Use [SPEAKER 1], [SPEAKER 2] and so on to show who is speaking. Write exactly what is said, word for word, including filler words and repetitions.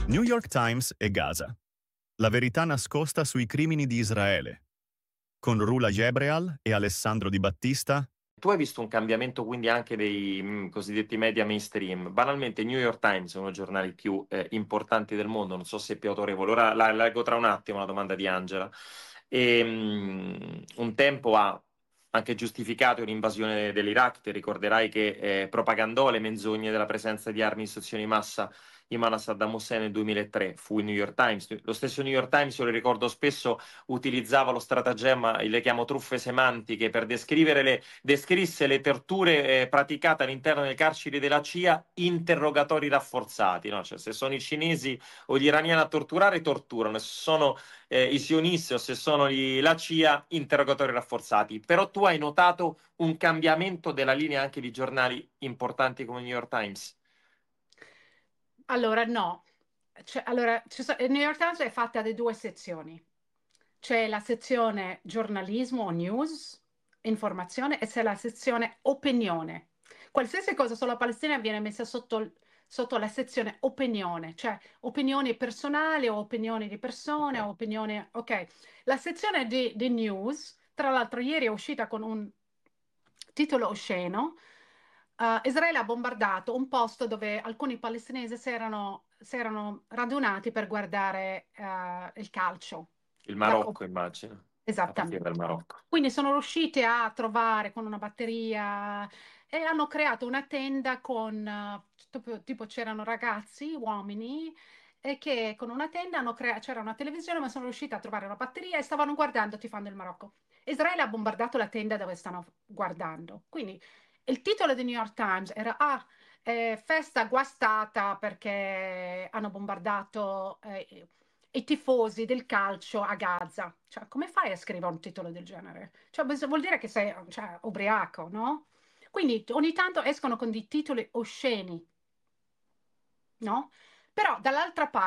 [SPEAKER 1] New York Times e Gaza. La verità nascosta sui crimini di Israele. Con Rula Jebreal e Alessandro Di Battista.
[SPEAKER 2] Tu hai visto un cambiamento quindi anche dei mh, cosiddetti media mainstream. Banalmente, New York Times è uno dei giornali più eh, importanti del mondo, non so se è più autorevole. Ora la leggo tra un attimo la domanda di Angela. E, mh, un tempo ha anche giustificato l'invasione dell'Iraq. Ti ricorderai che eh, propagandò le menzogne della presenza di armi in istruzioni di massa in mano a Saddam Hussein nel duemilatré. Fu il New York Times. Lo stesso New York Times, io lo ricordo spesso, utilizzava lo stratagemma, le chiamo truffe semantiche, per descrivere le descrisse le torture eh, praticate all'interno delle carceri della C I A, interrogatori rafforzati, no? Cioè, se sono i cinesi o gli iraniani a torturare, torturano, se sono eh, i sionisti o se sono gli- la C I A, interrogatori rafforzati. Però tu hai notato un cambiamento della linea anche di giornali importanti come il New York Times?
[SPEAKER 3] Allora, no. Cioè, allora, ci so- il New York Times è fatta di due sezioni. C'è la sezione giornalismo o news, informazione, e c'è la sezione opinione. Qualsiasi cosa sulla Palestina viene messa sotto, sotto la sezione opinione, cioè opinioni personali o opinioni di persone
[SPEAKER 2] Ok.
[SPEAKER 3] o opinioni... Ok, la sezione di, di news, tra l'altro ieri è uscita con un titolo osceno. Uh, Israele ha bombardato un posto dove alcuni palestinesi si erano, si erano radunati per guardare uh, il calcio.
[SPEAKER 2] Il
[SPEAKER 3] La co-
[SPEAKER 2] Marocco, immagino, a partire dal
[SPEAKER 3] Esattamente.
[SPEAKER 2] Marocco.
[SPEAKER 3] Quindi sono riusciti a trovare con una batteria e hanno creato una tenda con, eh, tipo, tipo c'erano ragazzi, uomini, e che con una tenda hanno crea- c'era una televisione, ma sono riusciti a trovare una batteria e stavano guardando tifando il Marocco. Israele ha bombardato la tenda dove stanno guardando. Quindi il titolo del New York Times era ah, eh, festa guastata perché hanno bombardato eh, i tifosi del calcio a Gaza. Cioè, come fai a scrivere un titolo del genere? Cioè, bis- vuol dire che sei, cioè, ubriaco, no? Quindi ogni tanto escono con dei titoli osceni, no? Però dall'altra parte